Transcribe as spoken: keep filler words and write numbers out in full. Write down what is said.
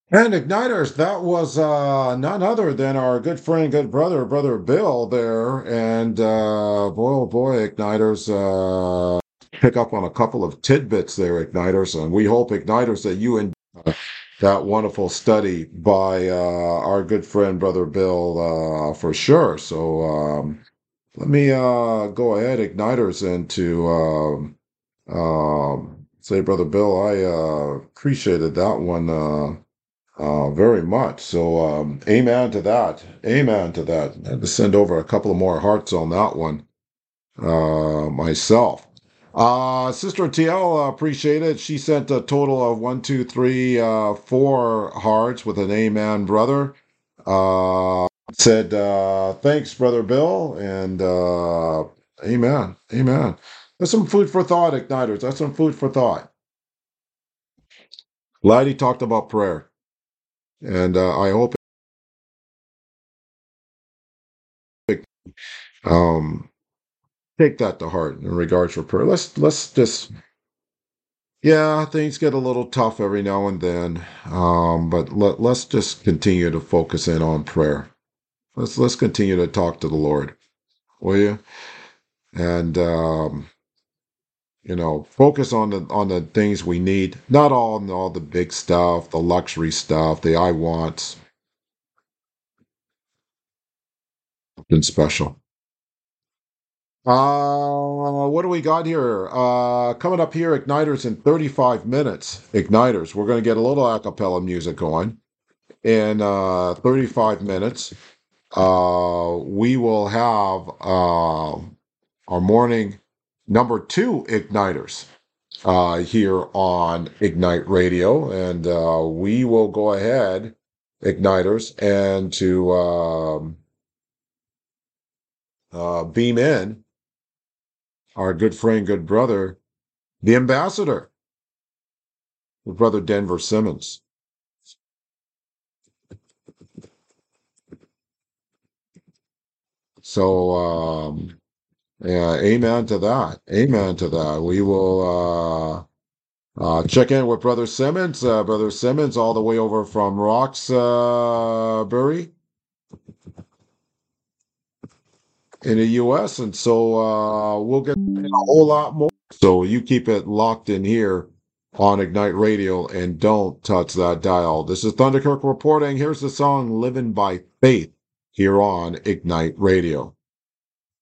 And Igniters, that was uh, none other than our good friend, good brother, brother Bill there. And uh, boy, oh boy, Igniters, uh, pick up on a couple of tidbits there, Igniters. And we hope, Igniters, that you enjoy that wonderful study by uh, our good friend, brother Bill, uh, for sure. So um, let me uh, go ahead, Igniters, and to um, um, say, brother Bill, I uh, appreciated that one. Uh, uh, very much. So, um, amen to that. Amen to that. I had to send over a couple of more hearts on that one uh, myself. Uh, Sister T L, uh, appreciate it. She sent a total of one, two, three, uh, four hearts with an amen, brother. Uh, said, uh, thanks, brother Bill, and uh, amen. Amen. That's some food for thought, Igniters. That's some food for thought. Glad he talked about prayer. And uh, I hope it, um, take that to heart in regards for prayer. Let's let's just yeah, things get a little tough every now and then, um, but let let's just continue to focus in on prayer. Let's let's continue to talk to the Lord, will you? And um, you know, focus on the on the things we need, not all on all the big stuff, the luxury stuff, the I wants, something special. Uh, what do we got here? Uh, coming up here, Igniters in thirty-five minutes. Igniters. We're going to get a little a cappella music going in uh, thirty-five minutes. Uh, we will have uh, our morning number two Igniters uh, here on Ignite Radio. And uh, we will go ahead, Igniters, and to um, uh, beam in our good friend, good brother, the ambassador, brother Denver Simmons. So, um, yeah, amen to that. Amen to that. We will uh, uh, check in with Brother Simmons. Uh, Brother Simmons, all the way over from Roxbury in the U S. And so uh, we'll get a whole lot more. So you keep it locked in here on Ignite Radio and don't touch that dial. This is Thunderkirk reporting. Here's the song Living by Faith here on Ignite Radio.